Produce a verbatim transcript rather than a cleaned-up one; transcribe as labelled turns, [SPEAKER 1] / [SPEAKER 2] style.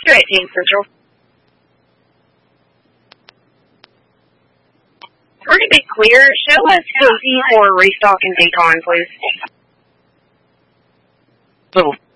[SPEAKER 1] two eighteen Central. Pretty big clear. Show us Cozy for restock and decon, please.
[SPEAKER 2] Little